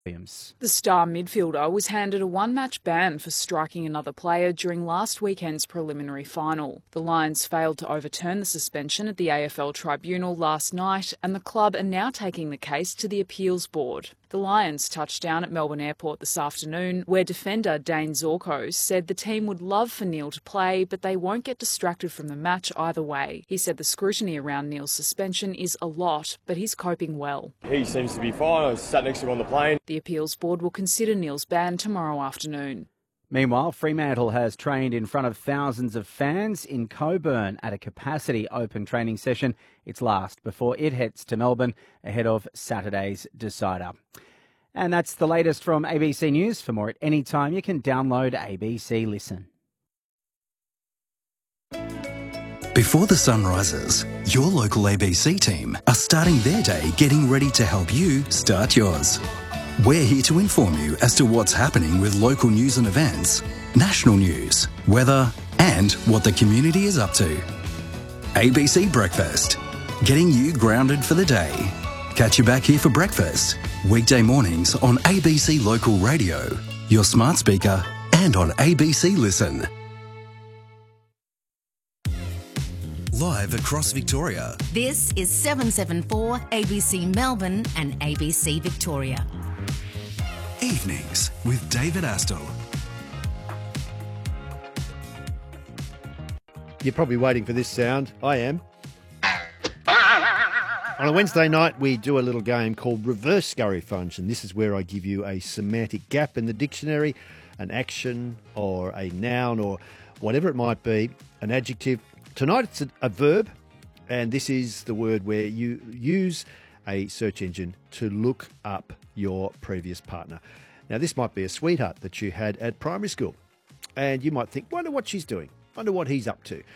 Williams. The star midfielder was handed a one-match ban for striking another player during last weekend's preliminary final. The Lions failed to overturn the suspension at the AFL tribunal last night, and the club are now taking the case to the appeals board. The Lions touched down at Melbourne Airport this afternoon, where defender Dane Zorko said the team would love for Neil to play, but they won't get distracted from the match either way. He said the scrutiny around Neil's suspension is a lot, but he's coping well. He seems to be fine. I sat next to him on the plane. The appeals board will consider Neil's ban tomorrow afternoon. Meanwhile, Fremantle has trained in front of thousands of fans in Coburn at a capacity open training session, its last before it heads to Melbourne ahead of Saturday's decider. And that's the latest from ABC News. For more at any time, you can download ABC Listen. Before the sun rises, your local ABC team are starting their day getting ready to help you start yours. We're here to inform you as to what's happening with local news and events, national news, weather, and what the community is up to. ABC Breakfast, getting you grounded for the day. Catch you back here for breakfast, weekday mornings on ABC Local Radio, your smart speaker, and on ABC Listen. Live across Victoria. This is 774 ABC Melbourne and ABC Victoria. Evenings with David Astle. You're probably waiting for this sound. I am. On a Wednesday night, we do a little game called Reverse Scurry Function. This is where I give you a semantic gap in the dictionary, an action or a noun or whatever it might be, an adjective. Tonight it's a verb, and this is the word where you use a search engine to look up your previous partner. Now, this might be a sweetheart that you had at primary school, and you might think, wonder what she's doing, wonder what he's up to.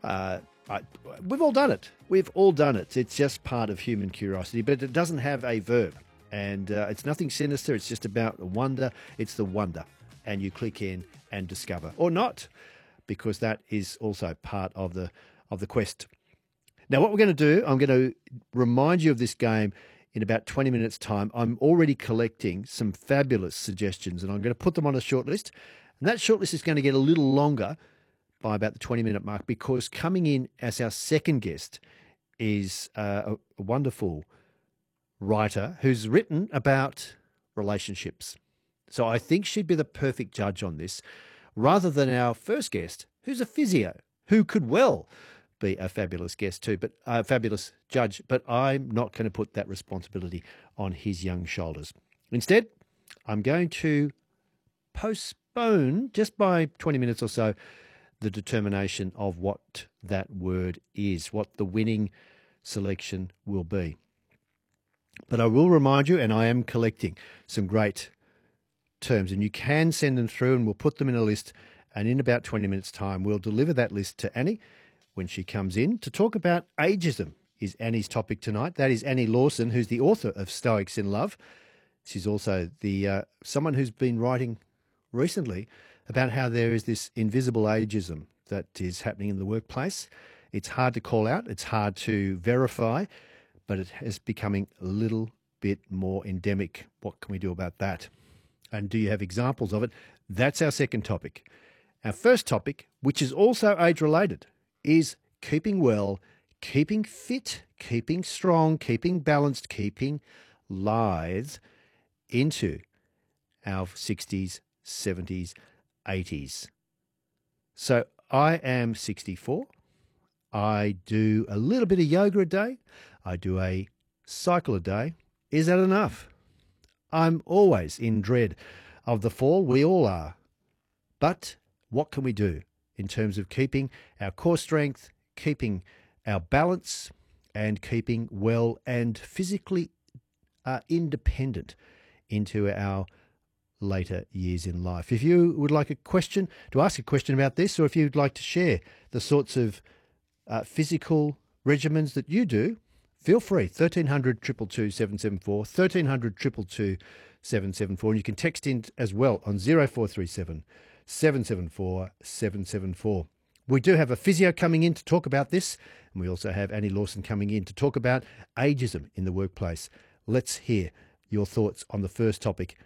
We've all done it. We've all done it. It's just part of human curiosity, but it doesn't have a verb, and it's nothing sinister. It's just about wonder. It's the wonder, and you click in and discover, or not, because that is also part of the quest. Now, what we're going to do, I'm going to remind you of this game in about 20 minutes' time. I'm already collecting some fabulous suggestions, and I'm going to put them on a shortlist. And that shortlist is going to get a little longer by about the 20-minute mark, because coming in as our second guest is a wonderful writer who's written about relationships. So I think she'd be the perfect judge on this, rather than our first guest, who's a physio, who could well be a fabulous guest too, but a fabulous judge. But I'm not going to put that responsibility on his young shoulders. Instead, I'm going to postpone just by 20 minutes or so the determination of what that word is, what the winning selection will be. But I will remind you, and I am collecting some great terms, and you can send them through and we'll put them in a list, and in about 20 minutes' time we'll deliver that list to Annie when she comes in to talk about ageism. Is Annie's topic tonight. That is Annie Lawson, who's the author of Stoics in Love. She's also the someone who's been writing recently about how there is this invisible ageism that is happening in the workplace. It's hard to call out, it's hard to verify, but it is becoming a little bit more endemic. What can we do about that? And do you have examples of it? That's our second topic. Our first topic, which is also age-related, is keeping well, keeping fit, keeping strong, keeping balanced, keeping lithe into our 60s, 70s, 80s. So I am 64. I do a little bit of yoga a day. I do a cycle a day. Is that enough? I'm always in dread of the fall. We all are. But what can we do in terms of keeping our core strength, keeping our balance, and keeping well and physically independent into our later years in life? If you would like to ask a question about this, or if you'd like to share the sorts of physical regimens that you do, feel free. 1300 222 774, 1300 222 774, and you can text in as well on 0437 774 774. We do have a physio coming in to talk about this, and we also have Annie Lawson coming in to talk about ageism in the workplace. Let's hear your thoughts on the first topic